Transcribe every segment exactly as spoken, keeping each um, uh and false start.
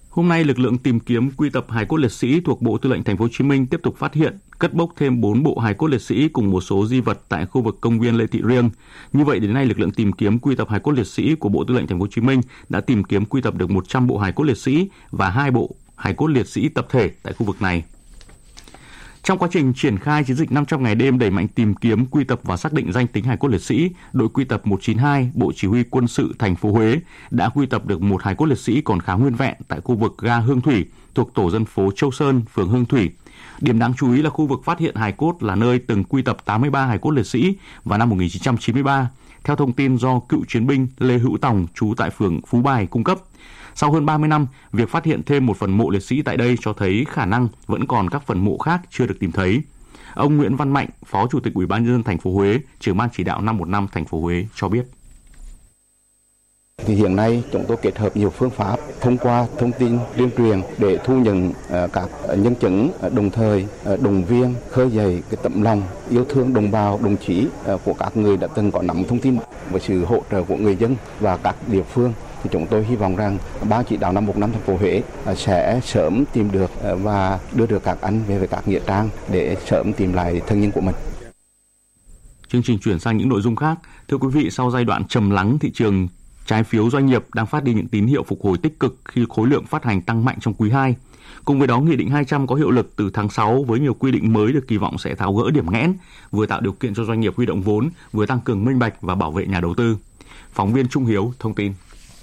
Hôm nay, lực lượng tìm kiếm quy tập hài cốt liệt sĩ thuộc Bộ Tư lệnh Thành phố Hồ Chí Minh tiếp tục phát hiện, cất bốc thêm bốn bộ hài cốt liệt sĩ cùng một số di vật tại khu vực công viên Lê Thị Riêng. Như vậy, đến nay, lực lượng tìm kiếm quy tập hài cốt liệt sĩ của Bộ Tư lệnh Thành phố Hồ Chí Minh đã tìm kiếm quy tập được một trăm bộ hài cốt liệt sĩ và hai bộ hài cốt liệt sĩ tập thể tại khu vực này. Trong quá trình triển khai chiến dịch năm trăm ngày đêm đẩy mạnh tìm kiếm, quy tập và xác định danh tính hài cốt liệt sĩ, đội quy tập một chín hai, Bộ Chỉ huy Quân sự thành phố Huế đã quy tập được một hài cốt liệt sĩ còn khá nguyên vẹn tại khu vực ga Hương Thủy thuộc tổ dân phố Châu Sơn, phường Hương Thủy. Điểm đáng chú ý là khu vực phát hiện hài cốt là nơi từng quy tập tám mươi ba hài cốt liệt sĩ vào năm một nghìn chín trăm chín mươi ba, theo thông tin do cựu chiến binh Lê Hữu Tòng trú tại phường Phú Bài cung cấp. Sau hơn ba mươi năm, việc phát hiện thêm một phần mộ liệt sĩ tại đây cho thấy khả năng vẫn còn các phần mộ khác chưa được tìm thấy. Ông Nguyễn Văn Mạnh, Phó Chủ tịch Ủy ban nhân dân thành phố Huế, trưởng ban chỉ đạo năm một năm thành phố Huế cho biết. Thì hiện nay chúng tôi kết hợp nhiều phương pháp thông qua thông tin tuyên truyền để thu nhận uh, các nhân chứng, uh, đồng thời uh, động viên khơi dậy cái tấm lòng yêu thương đồng bào đồng chí uh, của các người đã từng có nắm thông tin. Với sự hỗ trợ của người dân và các địa phương thì chúng tôi hy vọng rằng ban chỉ đạo năm một năm thành phố Huế uh, sẽ sớm tìm được uh, và đưa được các anh về với các nghĩa trang để sớm tìm lại thân nhân của mình. Chương trình chuyển sang những nội dung khác. Thưa quý vị, sau giai đoạn trầm lắng, thị trường trái phiếu doanh nghiệp đang phát đi những tín hiệu phục hồi tích cực khi khối lượng phát hành tăng mạnh trong quý hai. Cùng với đó, Nghị định hai trăm có hiệu lực từ tháng sáu với nhiều quy định mới được kỳ vọng sẽ tháo gỡ điểm nghẽn, vừa tạo điều kiện cho doanh nghiệp huy động vốn, vừa tăng cường minh bạch và bảo vệ nhà đầu tư. Phóng viên Trung Hiếu thông tin.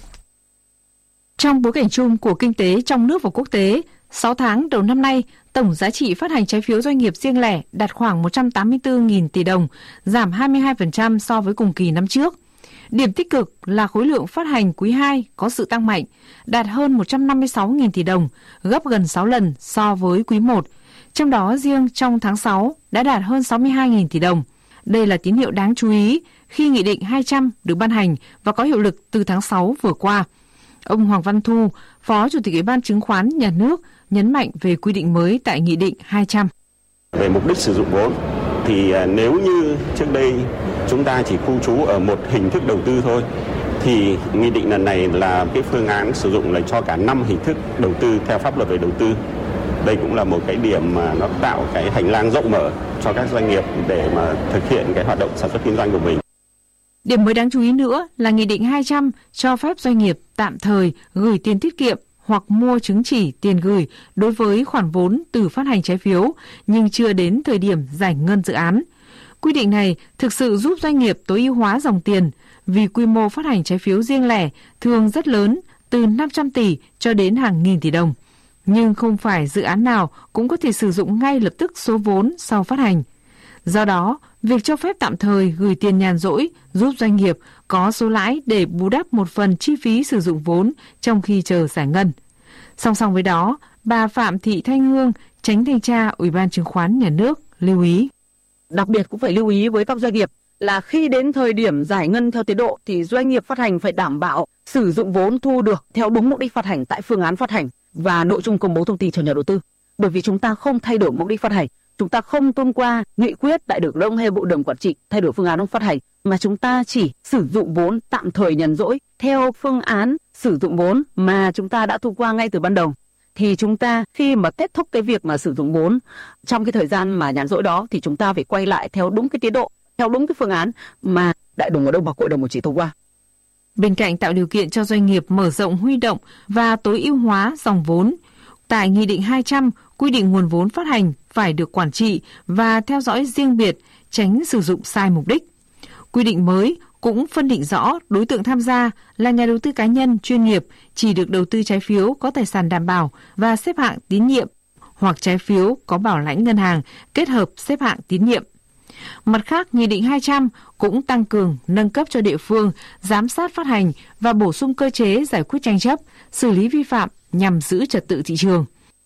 Trong bối cảnh chung của kinh tế trong nước và quốc tế, sáu tháng đầu năm nay, tổng giá trị phát hành trái phiếu doanh nghiệp riêng lẻ đạt khoảng một trăm tám mươi tư nghìn tỷ đồng, giảm hai mươi hai phần trăm so với cùng kỳ năm trước. Điểm tích cực là khối lượng phát hành quý hai có sự tăng mạnh, đạt hơn một trăm năm mươi sáu nghìn tỷ đồng, gấp gần sáu lần so với quý một. Trong đó riêng trong tháng sáu đã đạt hơn sáu mươi hai nghìn tỷ đồng. Đây là tín hiệu đáng chú ý khi Nghị định hai trăm được ban hành và có hiệu lực từ tháng sáu vừa qua. Ông Hoàng Văn Thu, Phó Chủ tịch Ủy ban Chứng khoán Nhà nước, nhấn mạnh về quy định mới tại Nghị định hai trăm. Về mục đích sử dụng vốn, thì nếu như trước đây chúng ta chỉ khu trú ở một hình thức đầu tư thôi, thì nghị định lần này là cái phương án sử dụng là cho cả năm hình thức đầu tư theo pháp luật về đầu tư. Đây cũng là một cái điểm mà nó tạo cái hành lang rộng mở cho các doanh nghiệp để mà thực hiện cái hoạt động sản xuất kinh doanh của mình. Điểm mới đáng chú ý nữa là Nghị định hai trăm cho phép doanh nghiệp tạm thời gửi tiền tiết kiệm hoặc mua chứng chỉ tiền gửi đối với khoản vốn từ phát hành trái phiếu, nhưng chưa đến thời điểm giải ngân dự án. Quy định này thực sự giúp doanh nghiệp tối ưu hóa dòng tiền, vì quy mô phát hành trái phiếu riêng lẻ thường rất lớn, từ năm trăm tỷ cho đến hàng nghìn tỷ đồng. Nhưng không phải dự án nào cũng có thể sử dụng ngay lập tức số vốn sau phát hành. Do đó, việc cho phép tạm thời gửi tiền nhàn rỗi giúp doanh nghiệp có số lãi để bù đắp một phần chi phí sử dụng vốn trong khi chờ giải ngân. Song song với đó, bà Phạm Thị Thanh Hương, Chánh Thanh tra Ủy ban Chứng khoán Nhà nước lưu ý. Đặc biệt cũng phải lưu ý với các doanh nghiệp là khi đến thời điểm giải ngân theo tiến độ thì doanh nghiệp phát hành phải đảm bảo sử dụng vốn thu được theo đúng mục đích phát hành tại phương án phát hành và nội dung công bố thông tin cho nhà đầu tư. Bởi vì chúng ta không thay đổi mục đích phát hành, chúng ta không thông qua nghị quyết đại hội đồng hay hội đồng quản trị thay đổi phương án phát hành, mà chúng ta chỉ sử dụng vốn tạm thời nhàn rỗi theo phương án sử dụng vốn mà chúng ta đã thông qua ngay từ ban đầu. Thì chúng ta khi mà kết thúc cái việc mà sử dụng vốn trong cái thời gian mà nhàn rỗi đó thì chúng ta phải quay lại theo đúng cái tiến độ, theo đúng cái phương án mà đại đồng ở đâu và hội đồng quản trị thông qua. Bên cạnh tạo điều kiện cho doanh nghiệp mở rộng huy động và tối ưu hóa dòng vốn, tại Nghị định hai trăm quy định nguồn vốn phát hành phải được quản trị và theo dõi riêng biệt, tránh sử dụng sai mục đích. Quy định mới cũng phân định rõ đối tượng tham gia là nhà đầu tư cá nhân chuyên nghiệp chỉ được đầu tư trái phiếu có tài sản đảm bảo và xếp hạng tín nhiệm, hoặc trái phiếu có bảo lãnh ngân hàng kết hợp xếp hạng tín nhiệm. Mặt khác, Nghị định hai trăm cũng tăng cường nâng cấp cho địa phương giám sát phát hành và bổ sung cơ chế giải quyết tranh chấp, xử lý vi phạm nhằm giữ trật tự thị trường.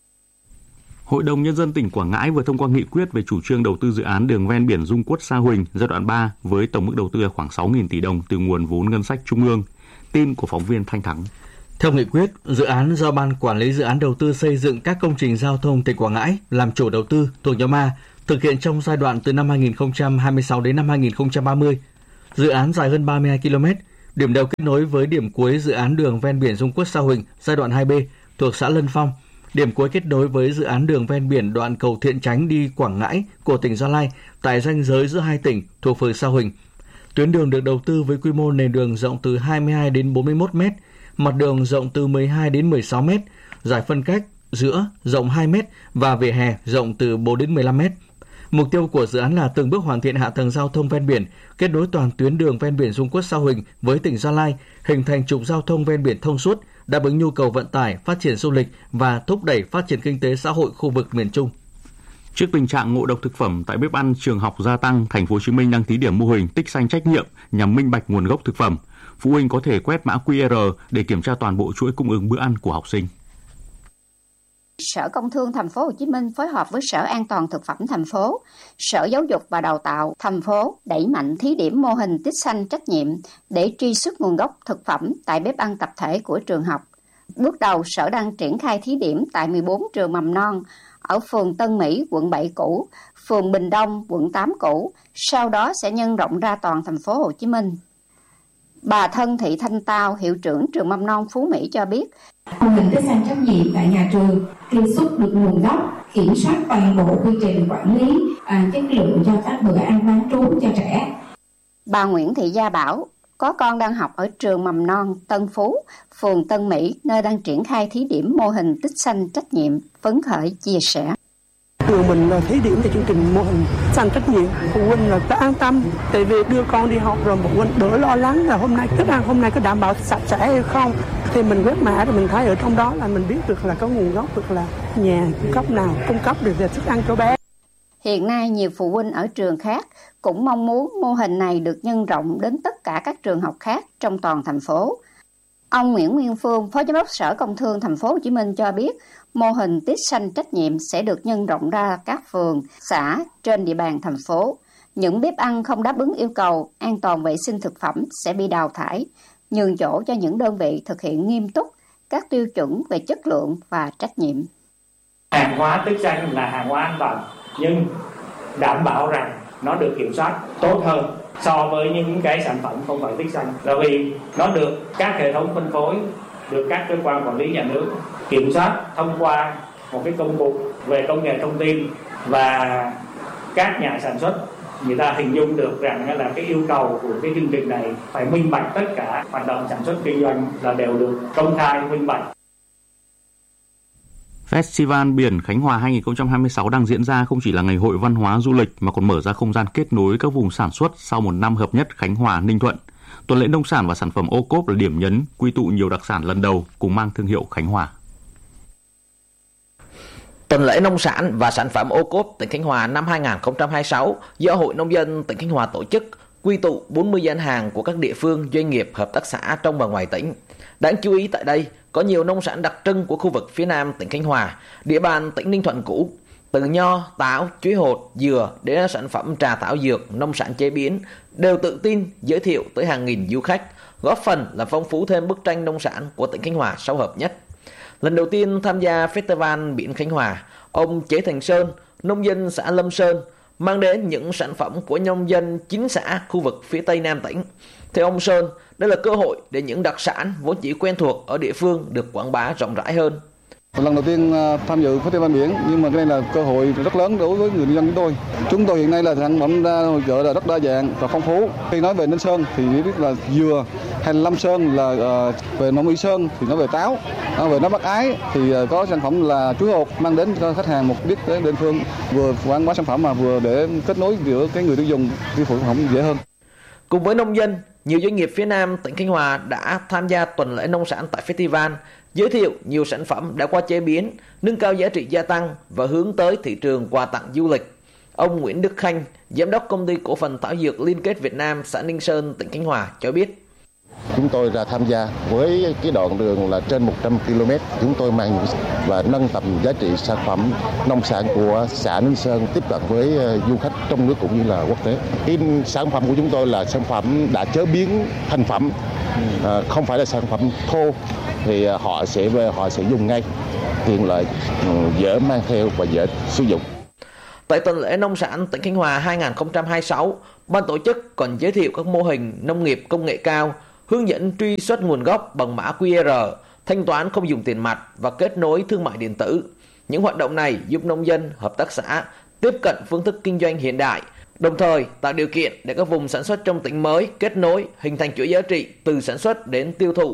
Hội đồng Nhân dân tỉnh Quảng Ngãi vừa thông qua nghị quyết về chủ trương đầu tư dự án đường ven biển Dung Quất - Sa Huỳnh giai đoạn ba với tổng mức đầu tư khoảng sáu nghìn tỷ đồng từ nguồn vốn ngân sách trung ương. Tin của phóng viên Thanh Thắng. Theo nghị quyết, dự án do Ban Quản lý Dự án Đầu tư xây dựng các công trình giao thông tỉnh Quảng Ngãi làm chủ đầu tư thuộc nhóm A, thực hiện trong giai đoạn từ năm hai nghìn không trăm hai mươi sáu đến năm hai nghìn không trăm ba mươi. Dự án dài hơn ba mươi hai ki lô mét, điểm đầu kết nối với điểm cuối dự án đường ven biển Dung Quất - Sa Huỳnh giai đoạn hai B thuộc xã Lân Phong, điểm cuối kết nối với dự án đường ven biển đoạn cầu Thiện Chánh đi Quảng Ngãi của tỉnh Gia Lai tại ranh giới giữa hai tỉnh thuộc phường Sa Huỳnh. Tuyến đường được đầu tư với quy mô nền đường rộng từ hai mươi hai đến bốn mươi mốt mét, mặt đường rộng từ mười hai đến mười sáu mét, giải phân cách giữa rộng hai mét và vỉa hè rộng từ bốn đến mười lăm mét. Mục tiêu của dự án là từng bước hoàn thiện hạ tầng giao thông ven biển, kết nối toàn tuyến đường ven biển Dung Quất - Sa Huỳnh với tỉnh Gia Lai, hình thành trục giao thông ven biển thông suốt, đáp ứng nhu cầu vận tải, phát triển du lịch và thúc đẩy phát triển kinh tế xã hội khu vực miền Trung. Trước tình trạng ngộ độc thực phẩm tại bếp ăn trường học gia tăng, Thành phố Hồ Chí Minh đang thí điểm mô hình tích xanh trách nhiệm nhằm minh bạch nguồn gốc thực phẩm. Phụ huynh có thể quét mã quy rờ để kiểm tra toàn bộ chuỗi cung ứng bữa ăn của học sinh. Sở Công Thương Thành phố Hồ Chí Minh phối hợp với Sở An toàn thực phẩm thành phố, Sở Giáo dục và Đào tạo thành phố đẩy mạnh thí điểm mô hình tích xanh trách nhiệm để truy xuất nguồn gốc thực phẩm tại bếp ăn tập thể của trường học. Bước đầu, Sở đang triển khai thí điểm tại mười bốn trường mầm non ở phường Tân Mỹ, quận bảy cũ, phường Bình Đông, quận tám cũ, sau đó sẽ nhân rộng ra toàn thành phố Hồ Chí Minh. Bà Thân Thị Thanh Tao, hiệu trưởng trường mầm non Phú Mỹ cho biết, mô hình tích xanh trách nhiệm tại nhà trường truy xuất được nguồn gốc, kiểm soát toàn bộ quy trình quản lý à, chất lượng cho các bữa ăn bán trú cho trẻ. Bà Nguyễn Thị Gia Bảo có con đang học ở trường mầm non Tân Phú, phường Tân Mỹ, nơi đang triển khai thí điểm mô hình tích xanh trách nhiệm, phấn khởi chia sẻ. Trường mình là thí điểm về chương trình mô hình xanh trách nhiệm, phụ huynh là ta an tâm, tại vì đưa con đi học rồi phụ huynh đỡ lo lắng là hôm nay thức ăn hôm nay có đảm bảo sạch sẽ hay không. Thì mình quét mã rồi mình thấy ở trong đó là mình biết được là có nguồn gốc, được là nhà cung cấp nào cung cấp được về thức ăn cho bé. Hiện nay nhiều phụ huynh ở trường khác cũng mong muốn mô hình này được nhân rộng đến tất cả các trường học khác trong toàn thành phố. Ông Nguyễn Nguyên Phương, Phó Giám đốc Sở Công Thương Thành phố Hồ Chí Minh cho biết, mô hình tích xanh trách nhiệm sẽ được nhân rộng ra các phường, xã trên địa bàn thành phố. Những bếp ăn không đáp ứng yêu cầu an toàn vệ sinh thực phẩm sẽ bị đào thải, nhường chỗ cho những đơn vị thực hiện nghiêm túc các tiêu chuẩn về chất lượng và trách nhiệm. Hàng hóa tích xanh là hàng hóa an toàn, nhưng đảm bảo rằng nó được kiểm soát tốt hơn so với những cái sản phẩm không phải tích xanh, là vì nó được các hệ thống phân phối, được các cơ quan quản lý nhà nước kiểm soát thông qua một cái công cụ về công nghệ thông tin, và các nhà sản xuất người ta hình dung được rằng là cái yêu cầu của cái chương trình này phải minh bạch, tất cả hoạt động sản xuất kinh doanh là đều được công khai minh bạch. Festival Biển Khánh Hòa hai không hai sáu đang diễn ra không chỉ là ngày hội văn hóa du lịch mà còn mở ra không gian kết nối các vùng sản xuất sau một năm hợp nhất Khánh Hòa, Ninh Thuận. Tuần lễ nông sản và sản phẩm ô cốp là điểm nhấn, quy tụ nhiều đặc sản lần đầu cùng mang thương hiệu Khánh Hòa. Tuần lễ nông sản và sản phẩm ô cốp tỉnh Khánh Hòa năm hai không hai sáu do Hội Nông dân tỉnh Khánh Hòa tổ chức, quy tụ bốn mươi gian hàng của các địa phương, doanh nghiệp, hợp tác xã trong và ngoài tỉnh. Đáng chú ý tại đây có nhiều nông sản đặc trưng của khu vực phía Nam tỉnh Khánh Hòa, địa bàn tỉnh Ninh Thuận cũ, từ nho, táo, chuối hột, dừa đến sản phẩm trà thảo dược, nông sản chế biến đều tự tin giới thiệu tới hàng nghìn du khách, góp phần làm phong phú thêm bức tranh nông sản của tỉnh Khánh Hòa sau hợp nhất. Lần đầu tiên tham gia Festival Biển Khánh Hòa, ông Chế Thành Sơn, nông dân xã Lâm Sơn, mang đến những sản phẩm của nông dân chín xã khu vực phía Tây Nam tỉnh. Theo ông Sơn, đây là cơ hội để những đặc sản vốn chỉ quen thuộc ở địa phương được quảng bá rộng rãi hơn. Lần đầu tiên tham dự Festival Biển, nhưng mà cái này là cơ hội rất lớn đối với người nông dân chúng tôi. Chúng tôi hiện nay là sản phẩm gọi là rất đa dạng và phong phú. Khi nói về Ninh Sơn thì biết là dừa, hay Lâm Sơn là uh, về nông y Sơn thì nói về táo, nói về Nam Bắc Ái thì uh, có sản phẩm là chuối hột mang đến cho khách hàng mục đích đến địa phương, vừa quảng bá sản phẩm mà vừa để kết nối giữa cái người tiêu dùng tiêu thụ sản phẩm dễ hơn. Cùng với nông dân, nhiều doanh nghiệp phía Nam tỉnh Khánh Hòa đã tham gia tuần lễ nông sản tại festival, giới thiệu nhiều sản phẩm đã qua chế biến, nâng cao giá trị gia tăng và hướng tới thị trường quà tặng du lịch. Ông Nguyễn Đức Khanh, giám đốc công ty cổ phần thảo dược Liên kết Việt Nam xã Ninh Sơn, tỉnh Khánh Hòa cho biết. Chúng tôi ra tham gia với cái đoạn đường là trên một trăm ki lô mét. Chúng tôi mang và nâng tầm giá trị sản phẩm nông sản của xã Ninh Sơn tiếp cận với du khách trong nước cũng như là quốc tế. Cái sản phẩm của chúng tôi là sản phẩm đã chế biến thành phẩm, à, không phải là sản phẩm thô, thì họ sẽ về họ sẽ dùng ngay, tiện lợi, dễ mang theo và dễ sử dụng. Tại tuần lễ nông sản tỉnh Khánh Hòa hai không hai sáu, ban tổ chức còn giới thiệu các mô hình nông nghiệp công nghệ cao, hướng dẫn truy xuất nguồn gốc bằng mã quy rờ, thanh toán không dùng tiền mặt và kết nối thương mại điện tử. Những hoạt động này giúp nông dân, hợp tác xã tiếp cận phương thức kinh doanh hiện đại, đồng thời tạo điều kiện để các vùng sản xuất trong tỉnh mới kết nối, hình thành chuỗi giá trị từ sản xuất đến tiêu thụ.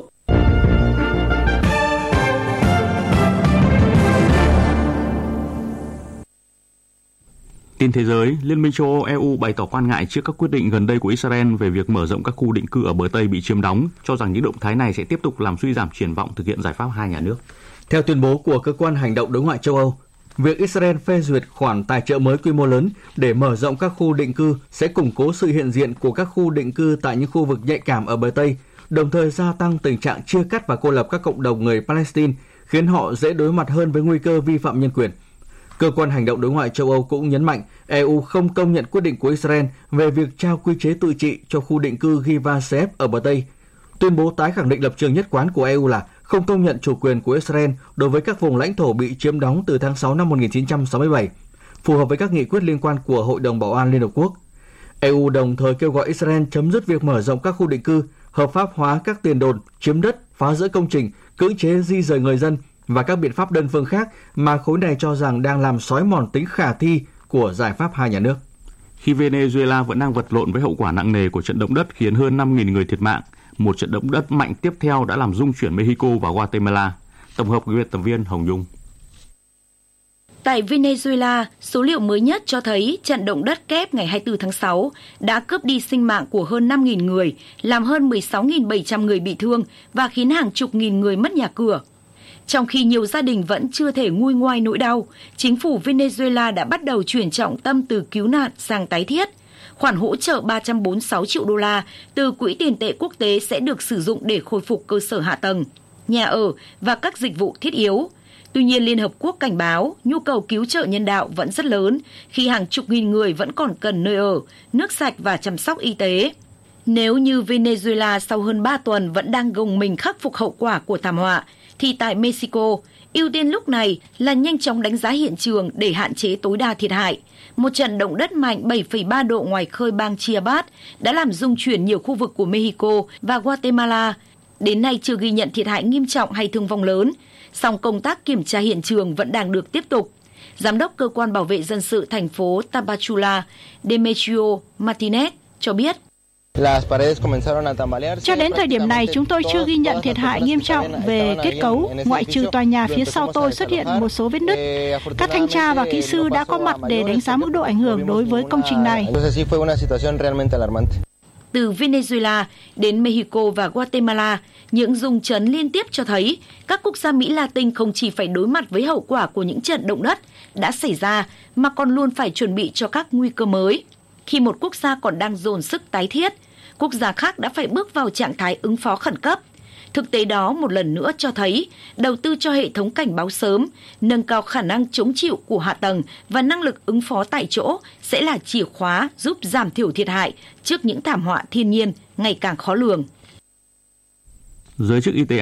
Tin thế giới, Liên minh châu Âu E U bày tỏ quan ngại trước các quyết định gần đây của Israel về việc mở rộng các khu định cư ở bờ Tây bị chiếm đóng, cho rằng những động thái này sẽ tiếp tục làm suy giảm triển vọng thực hiện giải pháp hai nhà nước. Theo tuyên bố của Cơ quan Hành động Đối ngoại châu Âu, việc Israel phê duyệt khoản tài trợ mới quy mô lớn để mở rộng các khu định cư sẽ củng cố sự hiện diện của các khu định cư tại những khu vực nhạy cảm ở bờ Tây, đồng thời gia tăng tình trạng chia cắt và cô lập các cộng đồng người Palestine, khiến họ dễ đối mặt hơn với nguy cơ vi phạm nhân quyền. Cơ quan Hành động Đối ngoại châu Âu cũng nhấn mạnh E U không công nhận quyết định của Israel về việc trao quy chế tự trị cho khu định cư Givat Ze'ev ở bờ Tây. Tuyên bố tái khẳng định lập trường nhất quán của E U là không công nhận chủ quyền của Israel đối với các vùng lãnh thổ bị chiếm đóng từ tháng sáu năm một nghìn chín trăm sáu mươi bảy, phù hợp với các nghị quyết liên quan của Hội đồng Bảo an Liên Hợp Quốc. E U đồng thời kêu gọi Israel chấm dứt việc mở rộng các khu định cư, hợp pháp hóa các tiền đồn, chiếm đất, phá rỡ công trình, cưỡng chế di rời người dân và các biện pháp đơn phương khác mà khối này cho rằng đang làm xói mòn tính khả thi của giải pháp hai nhà nước. Khi Venezuela vẫn đang vật lộn với hậu quả nặng nề của trận động đất khiến hơn năm nghìn người thiệt mạng, một trận động đất mạnh tiếp theo đã làm rung chuyển Mexico và Guatemala. Tổng hợp của biên tập viên Hồng Nhung. Tại Venezuela, số liệu mới nhất cho thấy trận động đất kép ngày hai mươi tư tháng sáu đã cướp đi sinh mạng của hơn năm nghìn người, làm hơn mười sáu nghìn bảy trăm người bị thương và khiến hàng chục nghìn người mất nhà cửa. Trong khi nhiều gia đình vẫn chưa thể nguôi ngoai nỗi đau, chính phủ Venezuela đã bắt đầu chuyển trọng tâm từ cứu nạn sang tái thiết. Khoản hỗ trợ ba trăm bốn mươi sáu triệu đô la từ Quỹ tiền tệ quốc tế sẽ được sử dụng để khôi phục cơ sở hạ tầng, nhà ở và các dịch vụ thiết yếu. Tuy nhiên, Liên Hợp Quốc cảnh báo nhu cầu cứu trợ nhân đạo vẫn rất lớn khi hàng chục nghìn người vẫn còn cần nơi ở, nước sạch và chăm sóc y tế. Nếu như Venezuela sau hơn ba tuần vẫn đang gồng mình khắc phục hậu quả của thảm họa, thì tại Mexico, ưu tiên lúc này là nhanh chóng đánh giá hiện trường để hạn chế tối đa thiệt hại. Một trận động đất mạnh bảy phẩy ba độ ngoài khơi bang Chiapas đã làm rung chuyển nhiều khu vực của Mexico và Guatemala. Đến nay chưa ghi nhận thiệt hại nghiêm trọng hay thương vong lớn, song công tác kiểm tra hiện trường vẫn đang được tiếp tục. Giám đốc Cơ quan Bảo vệ Dân sự thành phố Tapachula, Demetrio Martinez cho biết. Cho đến thời điểm này, chúng tôi chưa ghi nhận thiệt hại nghiêm trọng về kết cấu, ngoại trừ tòa nhà phía sau tôi xuất hiện một số vết nứt. Các thanh tra và kỹ sư đã có mặt để đánh giá mức độ ảnh hưởng đối với công trình này. Từ Venezuela đến Mexico và Guatemala, những rung chấn liên tiếp cho thấy các quốc gia Mỹ Latin không chỉ phải đối mặt với hậu quả của những trận động đất đã xảy ra mà còn luôn phải chuẩn bị cho các nguy cơ mới. Khi một quốc gia còn đang dồn sức tái thiết, quốc gia khác đã phải bước vào trạng thái ứng phó khẩn cấp. Thực tế đó một lần nữa cho thấy đầu tư cho hệ thống cảnh báo sớm, nâng cao khả năng chống chịu của hạ tầng và năng lực ứng phó tại chỗ sẽ là chìa khóa giúp giảm thiểu thiệt hại trước những thảm họa thiên nhiên ngày càng khó lường. Giới chức y tế